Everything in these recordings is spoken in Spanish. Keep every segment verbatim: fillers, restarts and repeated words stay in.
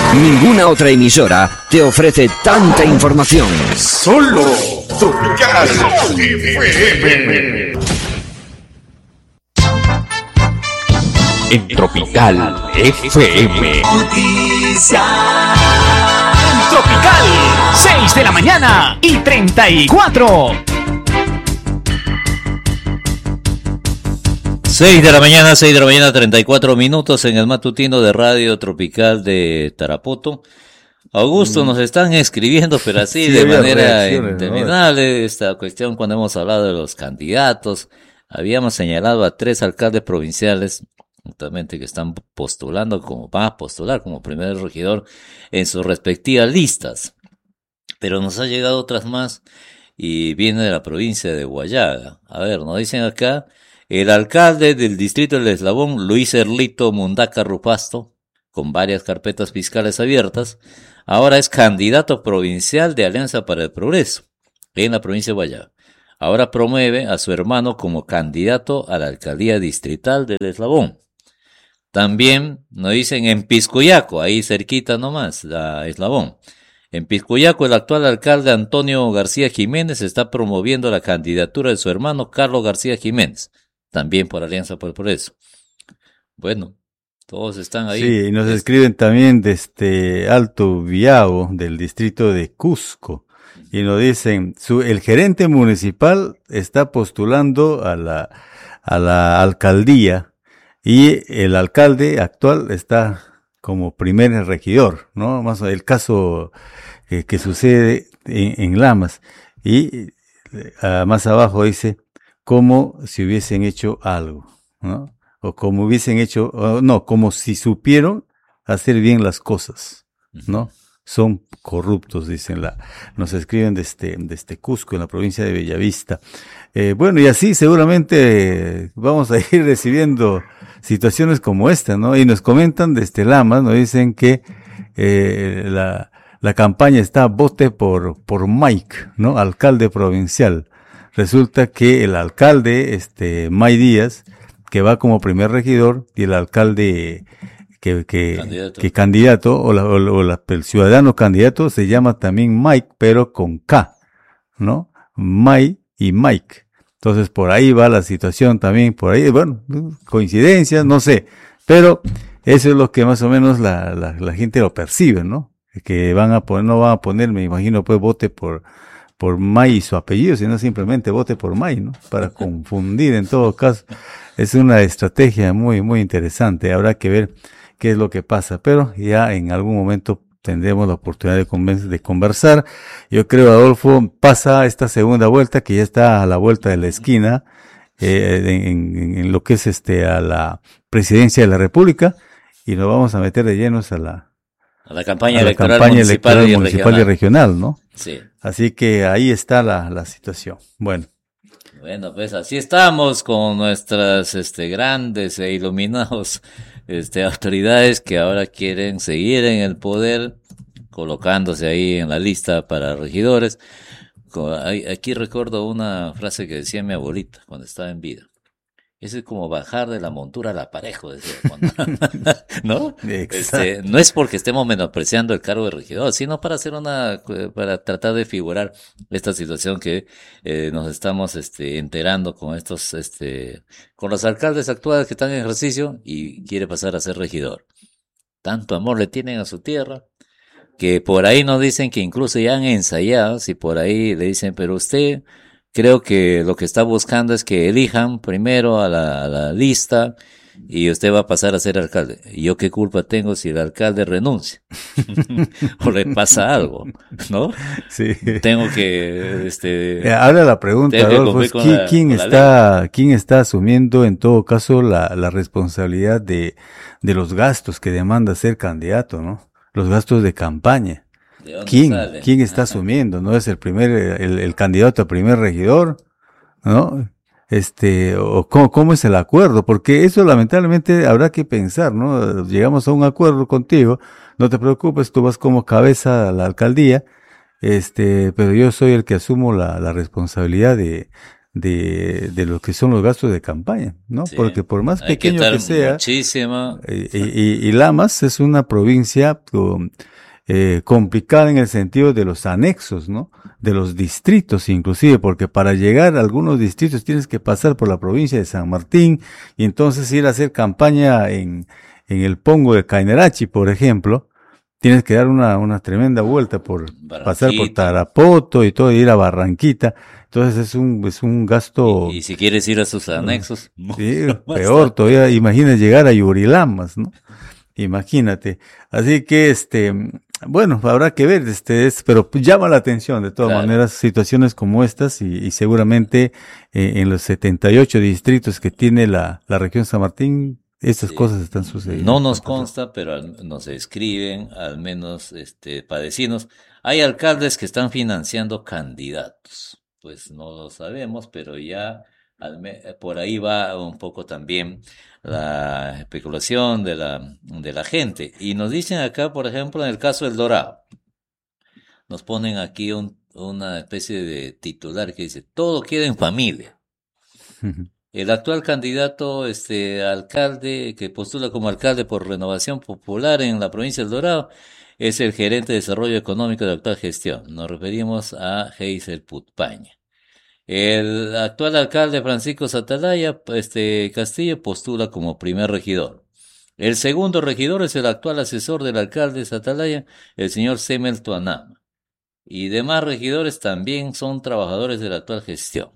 Ninguna otra emisora te ofrece tanta información. Solo Tropical F M. En Tropical F M. Noticias. En Tropical, seis de la mañana y treinta y cuatro. seis de la mañana, seis de la mañana, treinta y cuatro minutos en el matutino de Radio Tropical de Tarapoto. Augusto, mm. nos están escribiendo, pero así sí, de manera interminable, ¿no? Esta cuestión cuando hemos hablado de los candidatos, habíamos señalado a tres alcaldes provinciales, justamente que están postulando como, van a postular como primer regidor en sus respectivas listas. Pero nos ha llegado otras más y viene de la provincia de Huallaga. A ver, nos dicen acá, el alcalde del distrito del Eslabón, Luis Erlito Mundaca Rupasto, con varias carpetas fiscales abiertas, ahora es candidato provincial de Alianza para el Progreso en la provincia de Huallaga. Ahora promueve a su hermano como candidato a la alcaldía distrital del Eslabón. También nos dicen en Piscuyaco, ahí cerquita nomás, la Eslabón. En Piscuyaco, el actual alcalde Antonio García Jiménez está promoviendo la candidatura de su hermano Carlos García Jiménez, también por Alianza por el Progreso. Bueno, todos están ahí. Sí, y nos escriben también desde Alto Biao, del distrito de Cusco, y nos dicen, su, el gerente municipal está postulando a la, a la alcaldía, y el alcalde actual está como primer regidor, ¿no? Más el caso que, que sucede en, en Lamas. Y uh, más abajo dice, como si hubiesen hecho algo, ¿no? O como hubiesen hecho, o no, como si supieron hacer bien las cosas, ¿no? Son corruptos, dicen la, nos escriben desde, desde Cusco, en la provincia de Bellavista. Eh, bueno, y así seguramente eh, vamos a ir recibiendo situaciones como esta, ¿no? Y nos comentan desde Lamas, nos dicen que eh, la, la campaña está vote por, por Mike, ¿no? Alcalde provincial. Resulta que el alcalde, este, May Díaz, que va como primer regidor, y el alcalde que, que, candidato. que candidato, o, la, o, o la, el ciudadano candidato se llama también Mike, pero con K, ¿no? May y Mike. Entonces por ahí va la situación también, por ahí, bueno, coincidencias, no sé, pero eso es lo que más o menos la, la, la gente lo percibe, ¿no? Que van a poner, no van a poner, me imagino, pues vote por, por May y su apellido, sino simplemente vote por May, ¿no? Para confundir en todo caso. Es una estrategia muy, muy interesante. Habrá que ver qué es lo que pasa, pero ya en algún momento tendremos la oportunidad de, conven- de conversar. Yo creo, Adolfo, pasa esta segunda vuelta, que ya está a la vuelta de la esquina, eh, en, en, en lo que es este, a la presidencia de la República, y nos vamos a meter de llenos a la, a la campaña a la electoral campaña municipal, electoral y, municipal regional. y regional, ¿no? Sí. Así que ahí está la, la situación. Bueno. Bueno, pues así estamos con nuestras este grandes e iluminados este autoridades que ahora quieren seguir en el poder, colocándose ahí en la lista para regidores. Aquí recuerdo una frase que decía mi abuelita cuando estaba en vida. Eso es como bajar de la montura al aparejo, decía cuando, ¿no? Este, no es porque estemos menospreciando el cargo de regidor, sino para hacer una, para tratar de figurar esta situación que eh, nos estamos este, enterando con estos, este, con los alcaldes actuales que están en ejercicio y quiere pasar a ser regidor. Tanto amor le tienen a su tierra, que por ahí nos dicen que incluso ya han ensayado, si por ahí le dicen, pero usted, creo que lo que está buscando es que elijan primero a la, a la lista y usted va a pasar a ser alcalde. ¿Y yo qué culpa tengo si el alcalde renuncia? O le pasa algo, ¿no? Sí. Tengo que, este... Ahora la pregunta, Adolfo, es ¿quién, la, ¿quién está, quién está asumiendo en todo caso la, la responsabilidad de, de los gastos que demanda ser candidato, ¿no? Los gastos de campaña. ¿Quién? Sale? ¿Quién está asumiendo? ¿No es el primer, el, el candidato a primer regidor? ¿No? Este, o cómo, cómo es el acuerdo, porque eso lamentablemente habrá que pensar, ¿no? Llegamos a un acuerdo contigo, no te preocupes, tú vas como cabeza a la alcaldía, este, pero yo soy el que asumo la, la responsabilidad de, de, de lo que son los gastos de campaña, ¿no? Sí. Porque por más Hay pequeño que, que sea, muchísimo. eh, y, y, y Lamas es una provincia con, eh, complicada en el sentido de los anexos, ¿no? De los distritos inclusive, porque para llegar a algunos distritos tienes que pasar por la provincia de San Martín y entonces ir a hacer campaña en, en el Pongo de Cainerachi, por ejemplo. Tienes que dar una, una tremenda vuelta por pasar por Tarapoto y todo, y ir a Barranquita. Entonces es un, es un gasto. Y, y si quieres ir a sus anexos. Sí, peor todavía. Imagina llegar a Yurilamas, ¿no? Imagínate. Así que, este, bueno, habrá que ver, este, es, pero llama la atención de todas claro. maneras situaciones como estas y, y seguramente eh, en los setenta y ocho distritos que tiene la, la región San Martín, estas sí. cosas están sucediendo. No nos consta, pero al, nos escriben, al menos, este, padecinos. Hay alcaldes que están financiando candidatos. Pues no lo sabemos, pero ya al me, por ahí va un poco también la especulación de la, de la gente. Y nos dicen acá, por ejemplo, en el caso del Dorado, nos ponen aquí un, una especie de titular que dice, todo queda en familia. El actual candidato, este, alcalde, que postula como alcalde por Renovación Popular en la provincia del Dorado, es el gerente de desarrollo económico de la actual gestión. Nos referimos a Geisel Putpaña. El actual alcalde Francisco Satalaya, este, Castillo, postula como primer regidor. El segundo regidor es el actual asesor del alcalde Satalaya, el señor Semel Tuanama. Y demás regidores también son trabajadores de la actual gestión.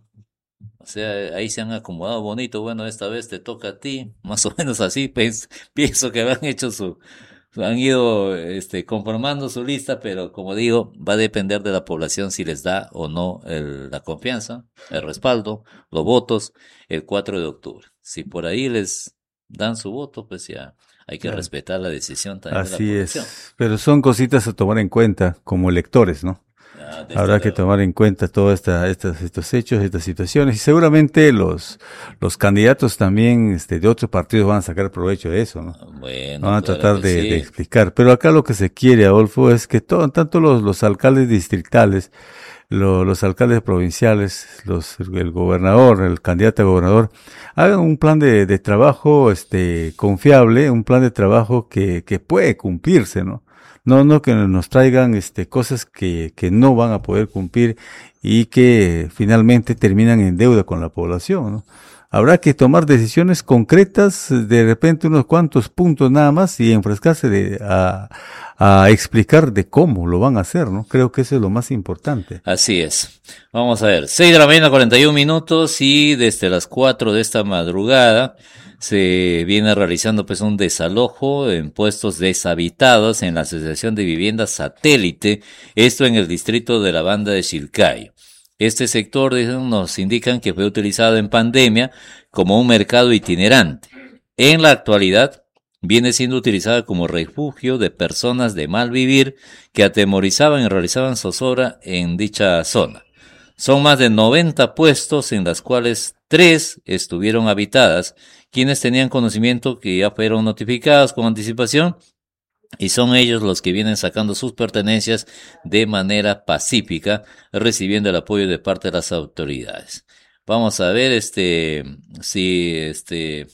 O sea, ahí se han acomodado bonito. Bueno, esta vez te toca a ti. Más o menos así pienso, pienso que han hecho su, han ido este, conformando su lista, pero como digo, va a depender de la población si les da o no el, la confianza, el respaldo, los votos, el cuatro de octubre. Si por ahí les dan su voto, pues ya hay que claro. respetar la decisión también Así de la población. Es, pero son cositas a tomar en cuenta como electores, ¿no? Ah, Habrá que tomar en cuenta todos esta, estas, estos hechos, estas situaciones, y seguramente los, los candidatos también, este, de otros partidos van a sacar provecho de eso, ¿no? Bueno, van a claro tratar de, sí. de explicar. Pero acá lo que se quiere, Adolfo, es que todo, tanto los, los alcaldes distritales, lo, los alcaldes provinciales, los, el gobernador, el candidato a gobernador, hagan un plan de, de trabajo, este, confiable, un plan de trabajo que, que puede cumplirse, ¿no? No, no que nos traigan este cosas que, que no van a poder cumplir y que finalmente terminan en deuda con la población, ¿no? Habrá que tomar decisiones concretas, de repente unos cuantos puntos nada más y enfrescarse de, a, a explicar de cómo lo van a hacer, ¿no? Creo que eso es lo más importante. Así es. Vamos a ver, seis de la mañana, cuarenta y un minutos y desde las cuatro de esta madrugada se viene realizando pues un desalojo en puestos deshabitados en la Asociación de Viviendas Satélite, esto en el distrito de la Banda de Chilcayo. Este sector nos indican que fue utilizado en pandemia como un mercado itinerante. En la actualidad viene siendo utilizado como refugio de personas de mal vivir que atemorizaban y realizaban zozobra en dicha zona. Son más de noventa puestos en las cuales tres estuvieron habitadas, quienes tenían conocimiento que ya fueron notificados con anticipación y son ellos los que vienen sacando sus pertenencias de manera pacífica, recibiendo el apoyo de parte de las autoridades. Vamos a ver este si este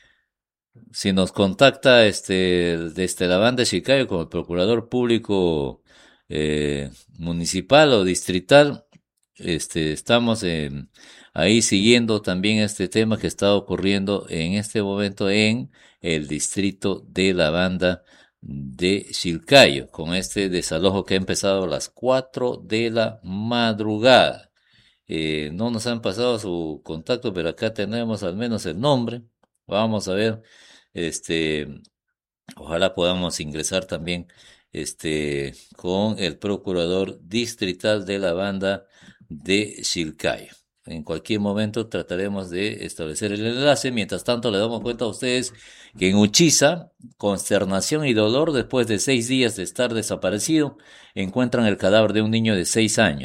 si nos contacta este desde la Banda de Chilcayo con el procurador público eh, municipal o distrital. Este estamos en ahí siguiendo también este tema que está ocurriendo en este momento en el distrito de la Banda de Chilcayo, con este desalojo que ha empezado a las cuatro de la madrugada. Eh, no nos han pasado su contacto, pero acá tenemos al menos el nombre. Vamos a ver, este, ojalá podamos ingresar también, este, con el procurador distrital de la Banda de Chilcayo. En cualquier momento trataremos de establecer el enlace. Mientras tanto, le damos cuenta a ustedes que en Uchiza, consternación y dolor después de seis días de estar desaparecido, encuentran el cadáver de un niño de seis años.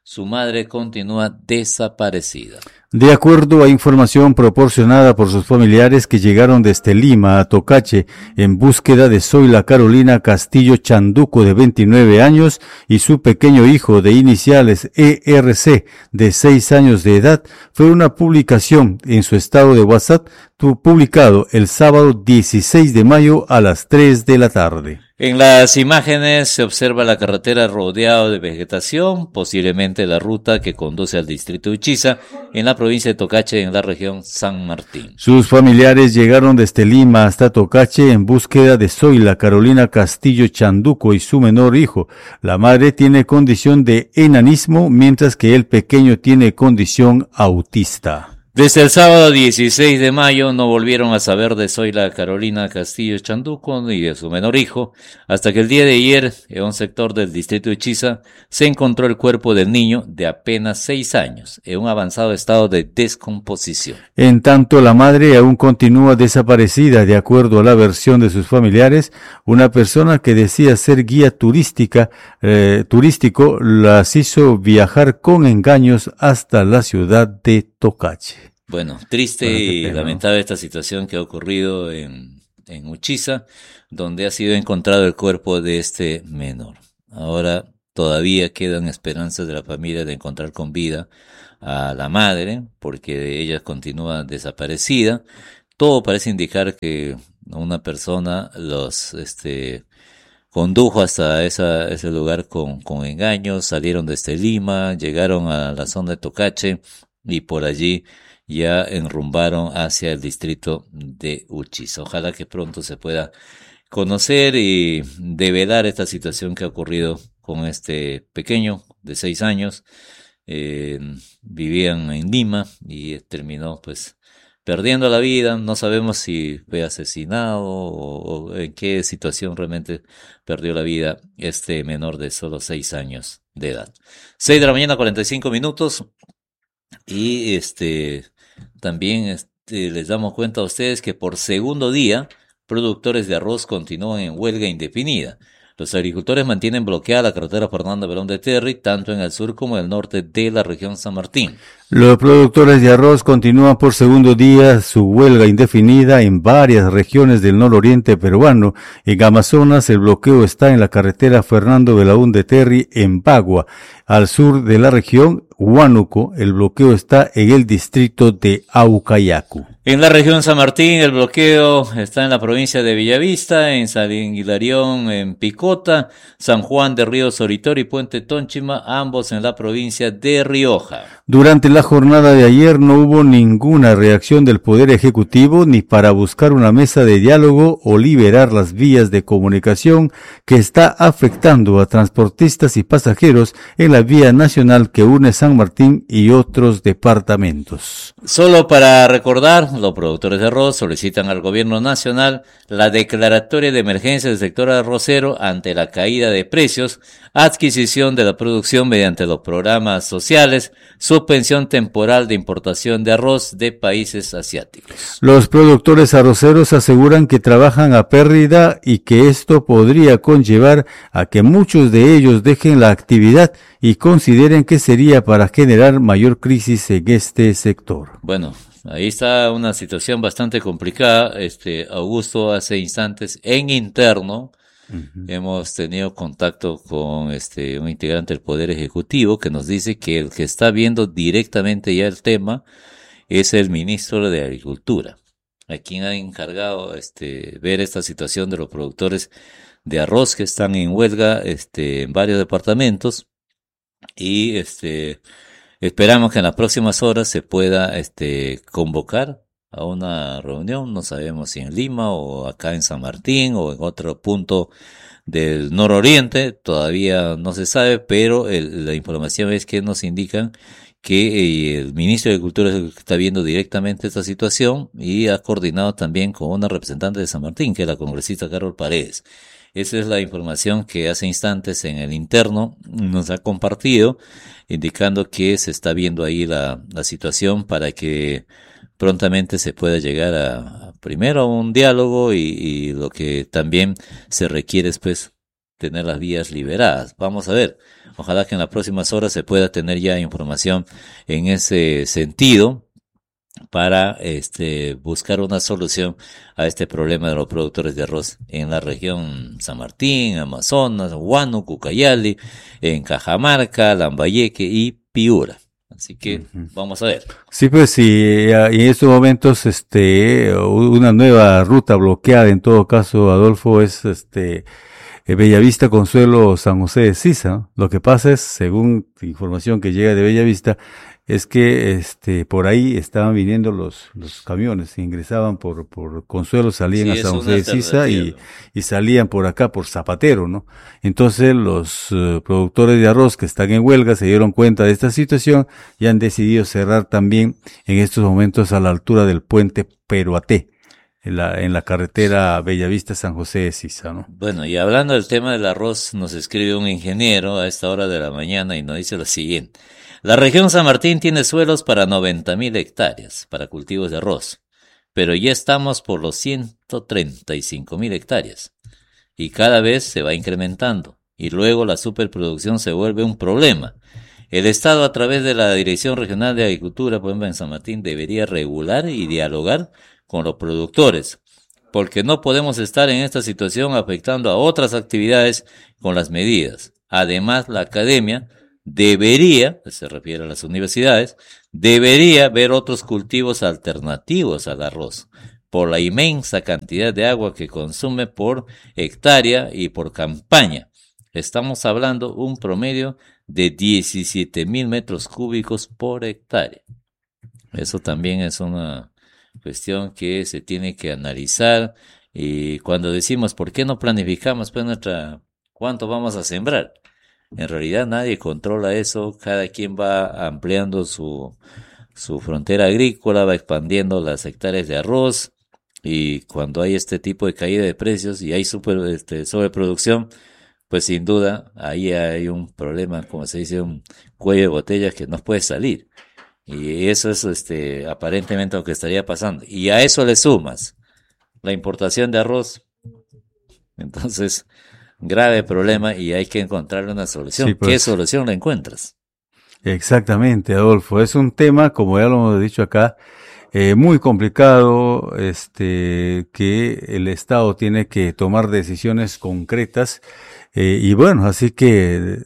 Su madre continúa desaparecida. De acuerdo a información proporcionada por sus familiares que llegaron desde Lima a Tocache en búsqueda de Zoila Carolina Castillo Chanduco, de veintinueve años, y su pequeño hijo de iniciales E R C de seis años de edad, fue una publicación en su estado de WhatsApp publicado el sábado dieciséis de mayo a las tres de la tarde. En las imágenes se observa la carretera rodeada de vegetación, posiblemente la ruta que conduce al distrito de Uchiza, en la provincia de Tocache, en la región San Martín. Sus familiares llegaron desde Lima hasta Tocache en búsqueda de Zoila Carolina Castillo Chanduco y su menor hijo. La madre tiene condición de enanismo, mientras que el pequeño tiene condición autista. Desde el sábado dieciséis de mayo no volvieron a saber de Zoila Carolina Castillo Chanduco ni de su menor hijo, hasta que el día de ayer, en un sector del distrito de Uchiza, se encontró el cuerpo del niño de apenas seis años, en un avanzado estado de descomposición. En tanto, la madre aún continúa desaparecida. De acuerdo a la versión de sus familiares, una persona que decía ser guía turística, eh, turístico las hizo viajar con engaños hasta la ciudad de Tocache. Bueno, triste bueno, y lamentable esta situación que ha ocurrido en, en Uchiza, donde ha sido encontrado el cuerpo de este menor. Ahora todavía quedan esperanzas de la familia de encontrar con vida a la madre, porque ella continúa desaparecida. Todo parece indicar que una persona los este condujo hasta esa, ese lugar con, con engaños, salieron desde Lima, llegaron a la zona de Tocache y por allí ya enrumbaron hacia el distrito de Uchiza. Ojalá que pronto se pueda conocer y develar esta situación que ha ocurrido con este pequeño de seis años. Eh, vivían en Lima y terminó pues perdiendo la vida. No sabemos si fue asesinado o, o en qué situación realmente perdió la vida este menor de solo seis años de edad. seis de la mañana, cuarenta y cinco minutos. Y este también este, les damos cuenta a ustedes que por segundo día productores de arroz continúan en huelga indefinida. Los agricultores mantienen bloqueada la carretera Fernando Belón de Terry, tanto en el sur como en el norte de la región San Martín. Los productores de arroz continúan por segundo día su huelga indefinida en varias regiones del nororiente peruano. En Amazonas, el bloqueo está en la carretera Fernando Belaún de Terry en Bagua. Al sur de la región Huánuco, el bloqueo está en el distrito de Aucayacu. En la región San Martín, el bloqueo está en la provincia de Bellavista, en San Hilarión, en Picota, San Juan de Río Soritor y Puente Tónchima, ambos en la provincia de Rioja. Durante la jornada de ayer no hubo ninguna reacción del Poder Ejecutivo ni para buscar una mesa de diálogo o liberar las vías de comunicación que está afectando a transportistas y pasajeros en la vía nacional que une San Martín y otros departamentos. Solo para recordar, los productores de arroz solicitan al gobierno nacional la declaratoria de emergencia del sector arrocero ante la caída de precios, adquisición de la producción mediante los programas sociales, suspensión temporal de importación de arroz de países asiáticos. Los productores arroceros aseguran que trabajan a pérdida y que esto podría conllevar a que muchos de ellos dejen la actividad y consideren que sería para generar mayor crisis en este sector. Bueno, ahí está una situación bastante complicada. Este Augusto, hace instantes en interno uh-huh. hemos tenido contacto con este un integrante del Poder Ejecutivo que nos dice que el que está viendo directamente ya el tema es el ministro de Agricultura, a quien ha encargado este ver esta situación de los productores de arroz que están en huelga este en varios departamentos y este esperamos que en las próximas horas se pueda este convocar a una reunión, no sabemos si en Lima o acá en San Martín o en otro punto del nororiente, todavía no se sabe, pero el, la información es que nos indican que eh, el ministro de Agricultura es el que está viendo directamente esta situación y ha coordinado también con una representante de San Martín, que es la congresista Carol Paredes. Esa es la información que hace instantes en el interno nos ha compartido, indicando que se está viendo ahí la, la situación para que prontamente se pueda llegar a, a primero a un diálogo y, y lo que también se requiere es pues tener las vías liberadas. Vamos a ver, ojalá que en las próximas horas se pueda tener ya información en ese sentido para este buscar una solución a este problema de los productores de arroz en la región San Martín, Amazonas, Huánuco, Ucayali, en Cajamarca, Lambayeque y Piura. Así que uh-huh. vamos a ver. Sí, pues sí, en estos momentos este una nueva ruta bloqueada en todo caso, Adolfo, es este Bellavista, Consuelo, San José de Sisa, ¿no? Lo que pasa es, según información que llega de Bellavista, es que este por ahí estaban viniendo los los camiones, ingresaban por por Consuelo, salían sí, a San José de Sisa y, y salían por acá por Zapatero, ¿no? Entonces los uh, productores de arroz que están en huelga se dieron cuenta de esta situación y han decidido cerrar también en estos momentos a la altura del puente Peruaté, en la en la carretera Bellavista San José de Sisa, ¿no? Bueno, y hablando del tema del arroz, nos escribe un ingeniero a esta hora de la mañana y nos dice lo siguiente: la región San Martín tiene suelos para noventa mil hectáreas para cultivos de arroz, pero ya estamos por los ciento treinta y cinco mil hectáreas y cada vez se va incrementando y luego la superproducción se vuelve un problema. El Estado, a través de la Dirección Regional de Agricultura, por ejemplo en San Martín, debería regular y dialogar con los productores, porque no podemos estar en esta situación afectando a otras actividades con las medidas. Además, la academia debería, se refiere a las universidades, debería ver otros cultivos alternativos al arroz, por la inmensa cantidad de agua que consume por hectárea y por campaña. Estamos hablando un promedio de diecisiete mil metros cúbicos por hectárea. Eso también es una cuestión que se tiene que analizar, y cuando decimos ¿por qué no planificamos pues nuestra cuánto vamos a sembrar? En realidad nadie controla eso, cada quien va ampliando su, su frontera agrícola, va expandiendo las hectáreas de arroz, y cuando hay este tipo de caída de precios y hay super, este, sobreproducción, pues sin duda ahí hay un problema, como se dice, un cuello de botella que no puede salir. Y eso es este aparentemente lo que estaría pasando. Y a eso le sumas la importación de arroz. Entonces, grave problema y hay que encontrarle una solución. Sí, pues, ¿qué solución la encuentras? Exactamente, Adolfo. Es un tema, como ya lo hemos dicho acá, eh, muy complicado, este, que el Estado tiene que tomar decisiones concretas. Eh, y bueno, así que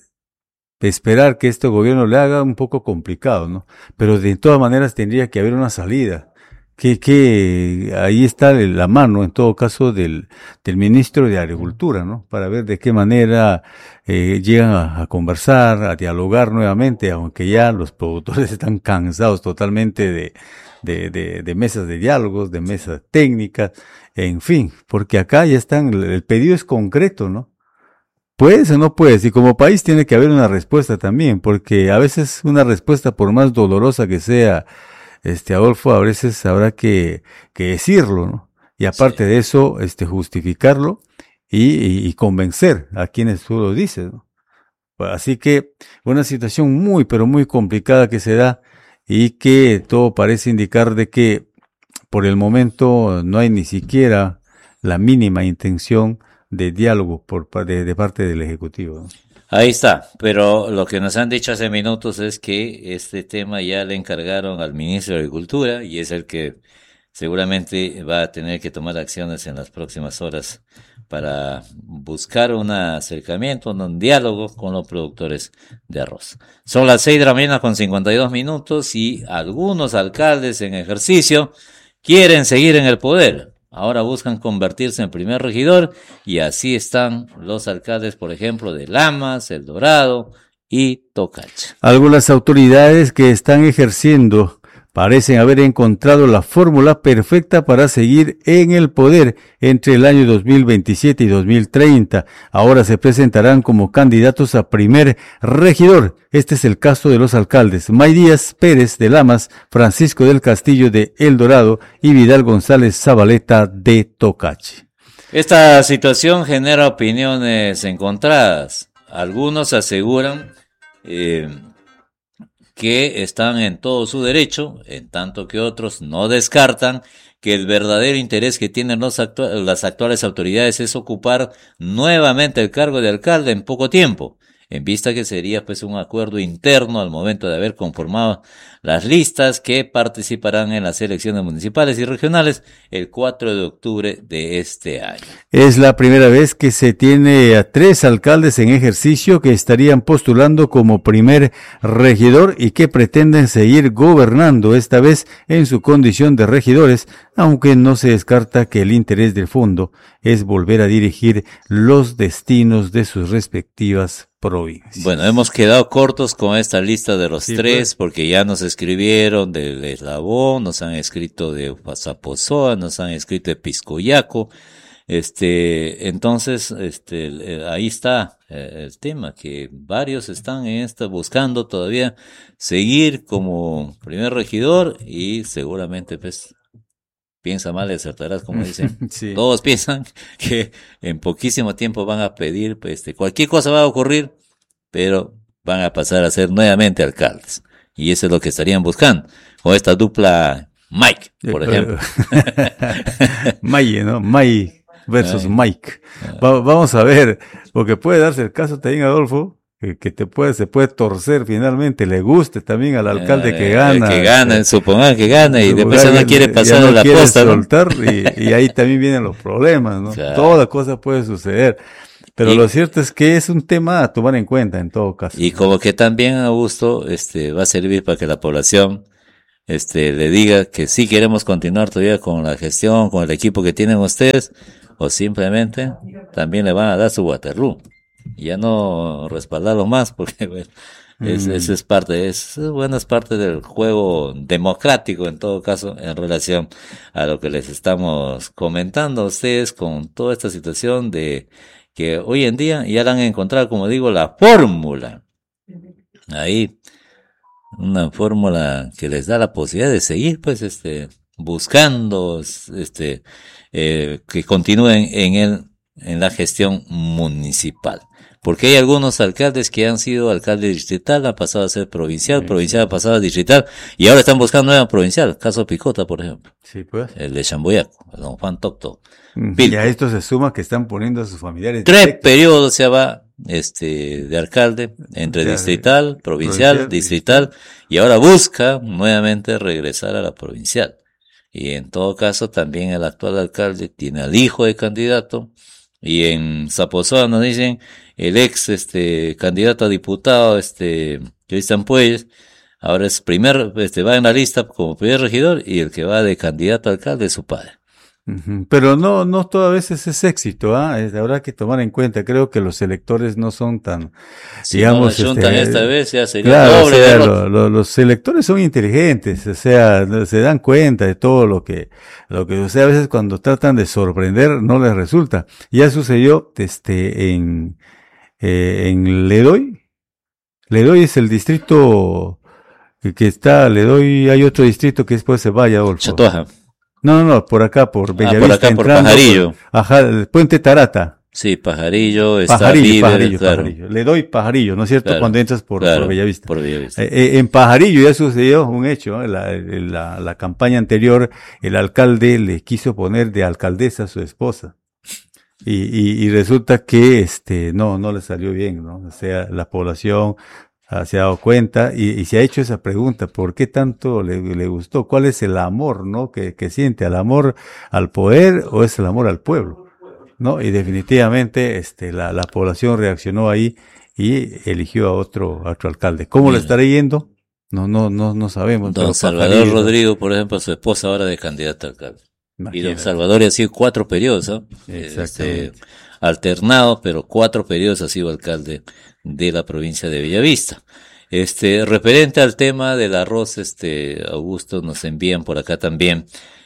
esperar que este gobierno le haga un poco complicado, ¿no? Pero de todas maneras tendría que haber una salida. Que, que ahí está la mano, en todo caso, del, del ministro de Agricultura, ¿no? Para ver de qué manera eh, llegan a, a conversar, a dialogar nuevamente, aunque ya los productores están cansados totalmente de, de, de, de mesas de diálogos, de mesas técnicas, en fin, porque acá ya están, el pedido es concreto, ¿no? ¿Puedes o no puedes? Y como país tiene que haber una respuesta también, porque a veces una respuesta, por más dolorosa que sea, este Adolfo, a veces habrá que, que decirlo, ¿no? Y aparte sí. de eso, este justificarlo y, y, y convencer a quienes tú lo dices, ¿no? Así que una situación muy, pero muy complicada que se da y que todo parece indicar de que por el momento no hay ni siquiera la mínima intención de diálogo por de, de parte del Ejecutivo, ¿no? Ahí está, pero lo que nos han dicho hace minutos es que este tema ya le encargaron al ministro de Agricultura y es el que seguramente va a tener que tomar acciones en las próximas horas para buscar un acercamiento, un diálogo con los productores de arroz. Son las seis de la mañana con cincuenta y dos minutos y algunos alcaldes en ejercicio quieren seguir en el poder. Ahora buscan convertirse en primer regidor y así están los alcaldes, por ejemplo, de Lamas, El Dorado y Tocacha. Algunas autoridades que están ejerciendo parecen haber encontrado la fórmula perfecta para seguir en el poder entre el año dos mil veintisiete y dos mil treinta. Ahora se presentarán como candidatos a primer regidor. Este es el caso de los alcaldes May Díaz Pérez de Lamas, Francisco del Castillo de El Dorado y Vidal González Zabaleta de Tocache. Esta situación genera opiniones encontradas. Algunos aseguran eh, que están en todo su derecho, en tanto que otros no descartan que el verdadero interés que tienen los actu- las actuales autoridades es ocupar nuevamente el cargo de alcalde en poco tiempo, en vista que sería pues un acuerdo interno al momento de haber conformado las listas que participarán en las elecciones municipales y regionales el cuatro de octubre de este año. Es la primera vez que se tiene a tres alcaldes en ejercicio que estarían postulando como primer regidor y que pretenden seguir gobernando, esta vez en su condición de regidores, aunque no se descarta que el interés del fondo es volver a dirigir los destinos de sus respectivas provincias. Bueno, hemos quedado cortos con esta lista de los Sí, tres, pues. porque ya nos escribieron del Eslabón, nos han escrito de Zaposoa, nos han escrito de Piscoyaco. Este, entonces, este, eh, ahí está eh, el tema, que varios están en esta, buscando todavía seguir como primer regidor y seguramente, pues, piensa mal y acertarás, como dicen. Sí. Todos piensan que en poquísimo tiempo van a pedir, pues, este, cualquier cosa va a ocurrir, pero van a pasar a ser nuevamente alcaldes. Y eso es lo que estarían buscando, con esta dupla Mike, por ejemplo. Maye, ¿no? May versus Ay. Mike. Va- vamos a ver, porque puede darse el caso también, Adolfo, que, que te puede, se puede torcer finalmente, le guste también al alcalde Eh, que gana. Que gana, supongan que gana, y después Suponga no que quiere ya pasar no a la quiere posta, ¿no? soltar, y, y ahí también vienen los problemas, ¿no? Claro. Toda cosa puede suceder. Pero Y- lo cierto es que es un tema a tomar en cuenta en todo caso. Y como que también, Augusto, este, va a servir para que la población, este, le diga que sí queremos continuar todavía con la gestión, con el equipo que tienen ustedes, o simplemente también le van a dar su Waterloo. Y ya no respaldarlo más, porque, bueno, es, Mm. eso es parte, es, bueno, es parte del juego democrático en todo caso, en relación a lo que les estamos comentando a ustedes con toda esta situación de que hoy en día ya la han encontrado, como digo, la fórmula. Ahí, una fórmula que les da la posibilidad de seguir, pues, este, buscando, este, eh, que continúen en el, en la gestión municipal. Porque hay algunos alcaldes que han sido alcalde distrital, han pasado a ser provincial, provincial ha pasado a distrital, y ahora están buscando nueva provincial. Caso Picota, por ejemplo, Sí, pues. el de Chamboyaco, el don Juan Tocto. Mm. Pilco. Y a esto se suma que están poniendo a sus familiares. Tres directos. periodos se va, este, de alcalde, entre Ya, distrital, provincial, provincial, distrital, y ahora busca nuevamente regresar a la provincial. Y en todo caso, también el actual alcalde tiene al hijo de candidato, y en Zaposoa nos dicen, el ex, este, candidato a diputado, este, Cristian Puelles, ahora es primer, este, va en la lista como primer regidor, y el que va de candidato a alcalde es su padre. Ujú. Pero no, no todas veces es éxito, ¿ah? Es- habrá que tomar en cuenta, creo que los electores no son tan, Si digamos, no la juntan este, esta vez, ya sería claro, o doble sea, derrota. lo- lo- los electores son inteligentes, o sea, no- se dan cuenta de todo lo que, lo que, o sea, a veces cuando tratan de sorprender no les resulta. Ya sucedió, este, en, eh, en Ledoy. Ledoy es el distrito que que está, Ledoy, hay otro distrito que después se vaya, Adolfo. Chatoja. No, no, no, por acá, por Bellavista. por acá, por entrando, Pajarillo. ajá, el puente Tarata. Sí, Pajarillo, está Pajarillo, River, Pajarillo, claro. Pajarillo. Le doy Pajarillo, ¿no es cierto? Claro, Cuando entras por, claro, por Bellavista. por Bellavista. Eh, eh, en Pajarillo ya sucedió un hecho, ¿eh? la, la, la campaña anterior, el alcalde le quiso poner de alcaldesa a su esposa. Y, y, y resulta que este no, no le salió bien, ¿no? O sea, la población ah, se ha dado cuenta y, y se ha hecho esa pregunta, ¿por qué tanto le, le gustó? ¿Cuál es el amor, no? Que, que siente, ¿al amor al poder o es el amor al pueblo? ¿No? Y definitivamente, este, la, la población reaccionó ahí y eligió a otro, a otro alcalde. ¿Cómo le Mira. estará yendo? No, no, no, no sabemos. Don pero Salvador Pajarillo, Rodrigo, por ejemplo, su esposa ahora de candidata a alcalde. Y don imagínate. Salvador ha sido cuatro periodos, ¿no? Exactamente. Este, alternado, pero cuatro periodos ha sido alcalde de la provincia de Bellavista. Este, referente al tema del arroz, este, Augusto, nos envían por acá también,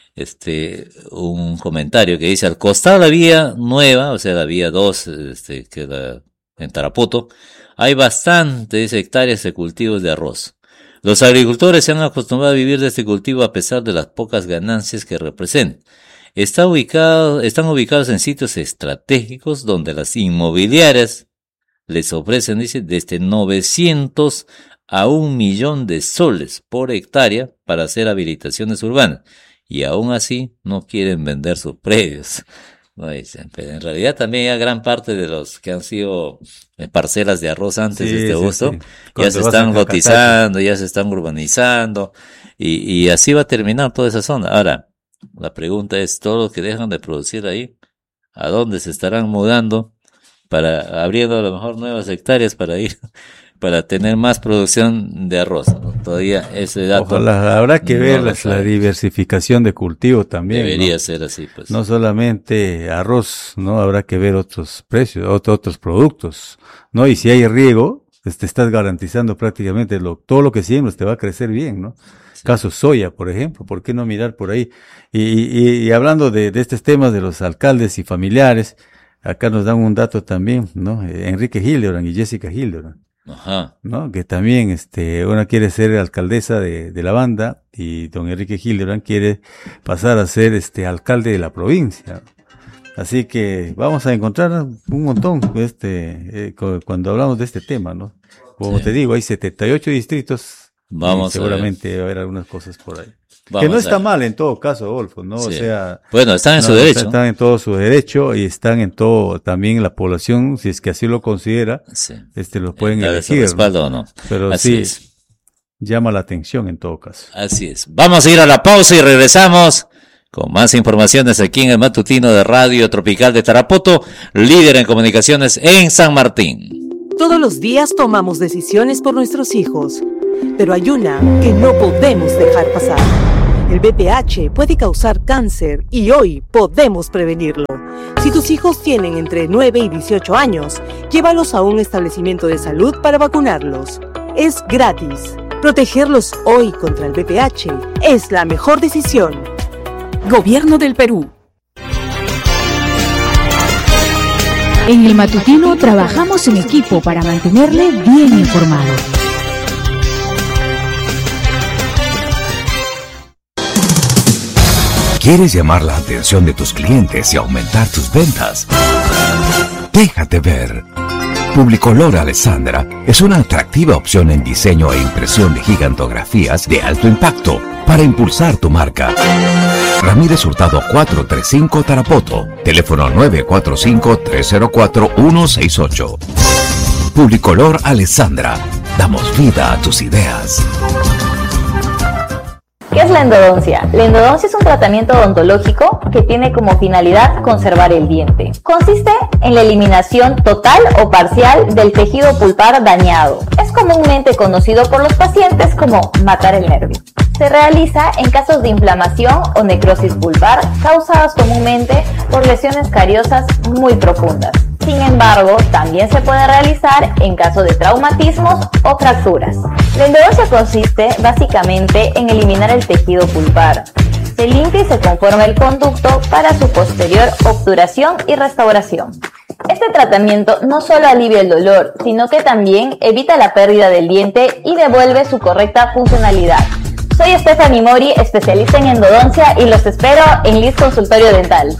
este, un comentario que dice, al costado de la vía nueva, o sea, la vía dos, este, que la, en Tarapoto, hay bastantes hectáreas de cultivos de arroz. Los agricultores se han acostumbrado a vivir de este cultivo a pesar de las pocas ganancias que representan. Está ubicado, están ubicados en sitios estratégicos donde las inmobiliarias les ofrecen, dice, desde novecientos a un millón de soles por hectárea para hacer habilitaciones urbanas. y aún así no quieren vender sus predios. No dicen, pero en realidad también ya gran parte de los que han sido parcelas de arroz antes Sí, de este sí, gusto, sí. ya Cuando se vas a están Cacatazo. lotizando, ya se están urbanizando, y, y así va a terminar toda esa zona. Ahora, la pregunta es, todos los que dejan de producir ahí, ¿a dónde se estarán mudando? Para, abriendo a lo mejor nuevas hectáreas para ir, para tener más producción de arroz, ¿no? Todavía ese dato. Ojalá, habrá que no ver lo la, la sabe. diversificación de cultivo también. Debería ¿no? ser así, pues. No solamente arroz, ¿no? Habrá que ver otros precios, otros, otros productos, ¿no? Y si hay riego, pues te estás garantizando prácticamente lo, todo lo que siembras te va a crecer bien, ¿no? Sí. Caso soya, por ejemplo, ¿por qué no mirar por ahí? Y, y, y hablando de, de estos temas de los alcaldes y familiares, acá nos dan un dato también, ¿no? Eh, Enrique Hildebrand y Jessica Hildebrand, Ajá. ¿no? Que también, este, una quiere ser alcaldesa de, de la banda y don Enrique Hildebrand quiere pasar a ser, este, alcalde de la provincia. Así que vamos a encontrar un montón, este, eh, cu- cuando hablamos de este tema, ¿no? Como Sí. te digo, hay setenta y ocho distritos. Vamos y a ver. seguramente va a haber algunas cosas por ahí. Vamos que no a está ver. mal en todo caso, Adolfo, ¿no? O Sí. sea, Bueno, están en no, su o sea, derecho. están en todo su derecho y están en todo, también la población, si es que así lo considera, Sí. este, lo pueden Darle su elegir, ¿no? respaldo o no. Pero Así sí, es. llama la atención en todo caso. Así es. Vamos a ir a la pausa y regresamos con más informaciones aquí en el matutino de Radio Tropical de Tarapoto, líder en comunicaciones en San Martín. Todos los días tomamos decisiones por nuestros hijos, pero hay una que no podemos dejar pasar. El V P H puede causar cáncer y hoy podemos prevenirlo. Si tus hijos tienen entre nueve y dieciocho años, llévalos a un establecimiento de salud para vacunarlos. Es gratis. Protegerlos hoy contra el V P H es la mejor decisión. Gobierno del Perú. En el matutino trabajamos en equipo para mantenerle bien informado. ¿Quieres llamar la atención de tus clientes y aumentar tus ventas? Déjate ver. Publicolor Alessandra es una atractiva opción en diseño e impresión de gigantografías de alto impacto para impulsar tu marca. Ramírez Hurtado cuatrocientos treinta y cinco Tarapoto, teléfono nueve cuatro cinco, tres cero cuatro, uno seis ocho. Publicolor Alessandra, damos vida a tus ideas. ¿Qué es la endodoncia? La endodoncia es un tratamiento odontológico que tiene como finalidad conservar el diente. Consiste en la eliminación total o parcial del tejido pulpar dañado. Es comúnmente conocido por los pacientes como matar el nervio. Se realiza en casos de inflamación o necrosis pulpar causadas comúnmente por lesiones cariosas muy profundas. Sin embargo, también se puede realizar en caso de traumatismos o fracturas. La endodoncia consiste básicamente en eliminar el tejido pulpar. Se limpia y se conforma el conducto para su posterior obturación y restauración. Este tratamiento no solo alivia el dolor, sino que también evita la pérdida del diente y devuelve su correcta funcionalidad. Soy Stephanie Mori, especialista en endodoncia, y los espero en Liz Consultorio Dental.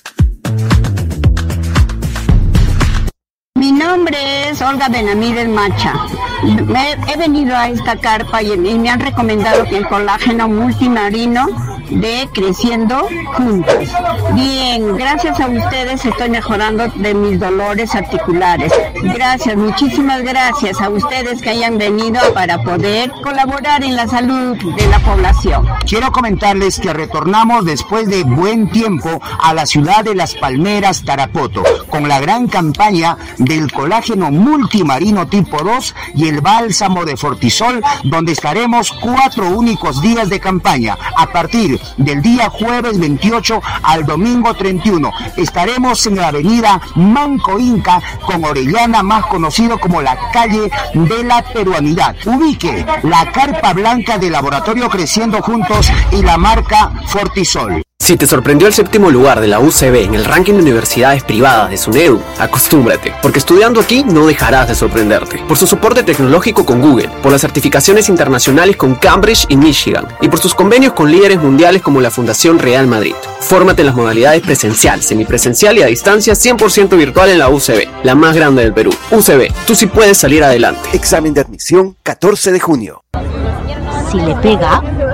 Mi nombre es Olga Benavides Macha. Me, he venido a esta carpa y, y me han recomendado que el colágeno multimarino de Creciendo Juntos. Bien, gracias a ustedes estoy mejorando de mis dolores articulares. Gracias, muchísimas gracias a ustedes que hayan venido para poder colaborar en la salud de la población. Quiero comentarles que retornamos después de buen tiempo a la ciudad de Las Palmeras, Tarapoto, con la gran campaña del colágeno multimarino tipo dos y el bálsamo de Fortisol, donde estaremos cuatro únicos días de campaña, a partir del día jueves veintiocho al domingo treinta y uno. Estaremos en la avenida Manco Inca con Orellana, más conocido como la calle de la peruanidad. Ubique la carpa blanca del Laboratorio Creciendo Juntos y la marca Fortisol. Si te sorprendió el séptimo lugar de la U C B en el ranking de universidades privadas de SUNEDU, acostúmbrate, porque estudiando aquí no dejarás de sorprenderte. Por su soporte tecnológico con Google, por las certificaciones internacionales con Cambridge y Michigan, y por sus convenios con líderes mundiales como la Fundación Real Madrid. Fórmate en las modalidades presencial, semipresencial y a distancia cien por ciento virtual en la U C B, la más grande del Perú. U C B, tú sí puedes salir adelante. Examen de admisión catorce de junio. Si le pega,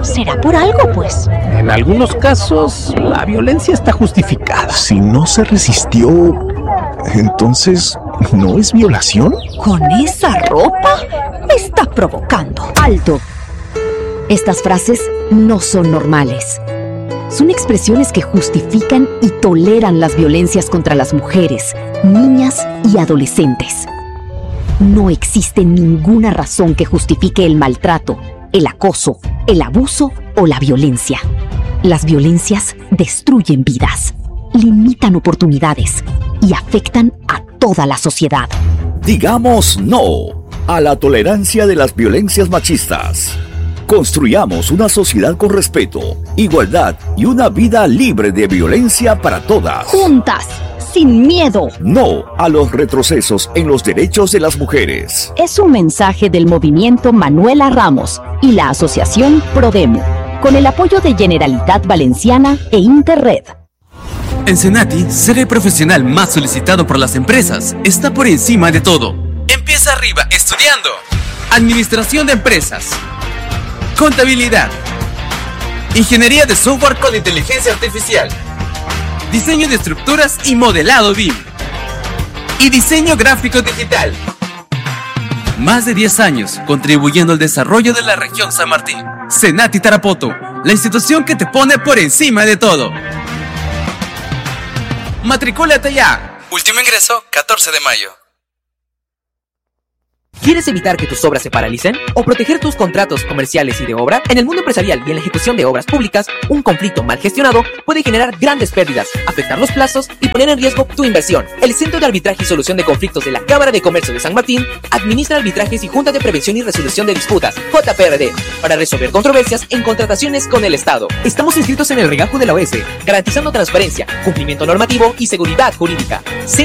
Será por algo, pues. En algunos casos, la violencia está justificada. Si no se resistió, entonces, ¿no es violación? ¿Con esa ropa? Me está provocando. ¡Alto! Estas frases no son normales. Son expresiones que justifican y toleran las violencias contra las mujeres, niñas y adolescentes. No existe ninguna razón que justifique el maltrato, el acoso, el abuso o la violencia. Las violencias destruyen vidas, limitan oportunidades y afectan a toda la sociedad. Digamos no a la tolerancia de las violencias machistas. Construyamos una sociedad con respeto, igualdad y una vida libre de violencia para todas. Juntas, sin miedo. No a los retrocesos en los derechos de las mujeres. Es un mensaje del movimiento Manuela Ramos y la asociación Prodemo, con el apoyo de Generalitat Valenciana e Interred. En Senati, ser el profesional más solicitado por las empresas está por encima de todo. Empieza arriba estudiando Administración de Empresas, Contabilidad, Ingeniería de Software con Inteligencia Artificial, Diseño de Estructuras y Modelado B I M, y Diseño Gráfico Digital. Más de diez años contribuyendo al desarrollo de la región San Martín. Senati Tarapoto, la institución que te pone por encima de todo. Matricúlate ya. Último ingreso, catorce de mayo. ¿Quieres evitar que tus obras se paralicen? ¿O proteger tus contratos comerciales y de obra? En el mundo empresarial y en la ejecución de obras públicas, un conflicto mal gestionado puede generar grandes pérdidas, afectar los plazos y poner en riesgo tu inversión. El Centro de Arbitraje y Solución de Conflictos de la Cámara de Comercio de San Martín administra arbitrajes y Junta de Prevención y Resolución de Disputas, J P R D, para resolver controversias en contrataciones con el Estado. Estamos inscritos en el regajo de la O E S, garantizando transparencia, cumplimiento normativo y seguridad jurídica.